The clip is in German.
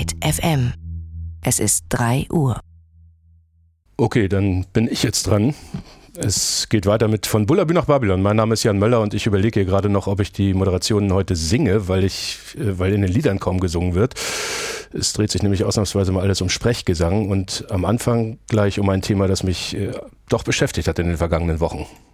Byte FM. Es ist 3 Uhr. Okay, dann bin ich jetzt dran. Es geht weiter mit von Bullabü nach Babylon. Mein Name ist Jan Möller und ich überlege hier gerade noch, ob ich die Moderationen heute singe, weil in den Liedern kaum gesungen wird. Es dreht sich nämlich ausnahmsweise mal alles um Sprechgesang und am Anfang gleich um ein Thema, das mich doch beschäftigt hat in den vergangenen Wochen.